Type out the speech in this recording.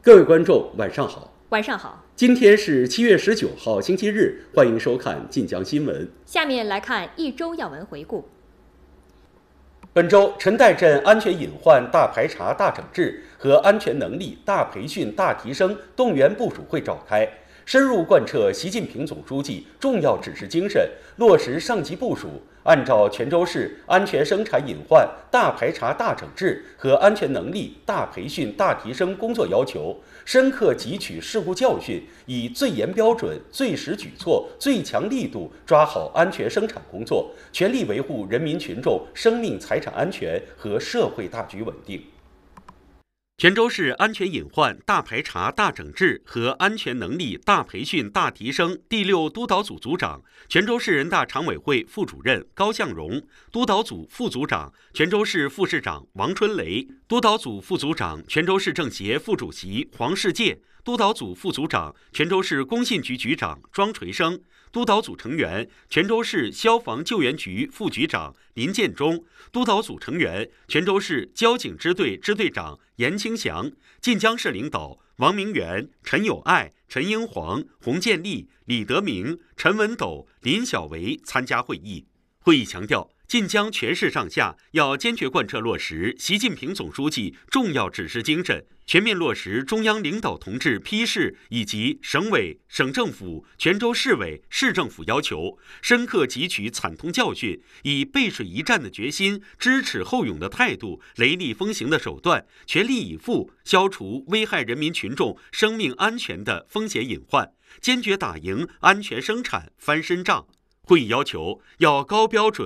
各位观众，晚上好。 晚上好。 今天是7月19号，星期日，欢迎收看晋江新闻。 下面来看一周要闻回顾。 本周，陈代镇安全隐患大排查、大整治和安全能力大培训、大提升动员部署会召开，深入贯彻习近平总书记重要指示精神，落实上级部署，按照泉州市安全生产隐患大排查、大整治和安全能力大培训、大提升工作要求，深刻汲取事故教训，以最严标准、最实举措、最强力度抓好安全生产工作，全力维护人民群众生命财产安全和社会大局稳定。泉州市安全隐患大排查、大整治和安全能力大培训、大提升第6督导组组长、泉州市人大常委会副主任高向荣，督导组副组长、泉州市副市长王春雷，督导组副组长、泉州市政协副主席黄世界，督导组副组长、泉州市工信局局长庄垂生，督导组成员、泉州市消防救援局副局长林建忠，督导组成员、泉州市交警支队支队长严清祥，晋江市领导王明元、陈友爱、陈英煌、洪建立、李德明、陈文斗、林小维参加会议。会议强调，晋江全市上下要坚决贯彻落实习近平总书记重要指示精神，全面落实中央领导同志批示以及省委、省政府、泉州市委、市政府要求，深刻汲取惨痛教训，以背水一战的决心、知耻后勇的态度、雷厉风行的手段，全力以赴消除危害人民群众生命安全的风险隐患，坚决打赢安全生产翻身仗。会议要求要高标准